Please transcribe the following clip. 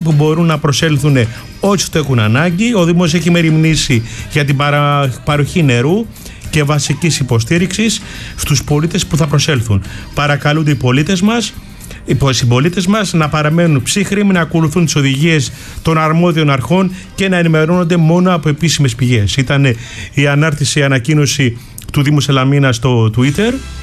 που μπορούν να προσέλθουν όσοι το έχουν ανάγκη. Ο Δήμος έχει μεριμνήσει για την παροχή νερού και βασικής υποστήριξης στους πολίτες που θα προσέλθουν. Παρακαλούνται οι συμπολίτες μας να παραμένουν ψύχρεμοι, να ακολουθούν τις οδηγίες των αρμόδιων αρχών και να ενημερώνονται μόνο από επίσημες πηγές. Ήταν η ανάρτηση, η ανακοίνωση του Δήμου Σαλαμίνα στο Twitter.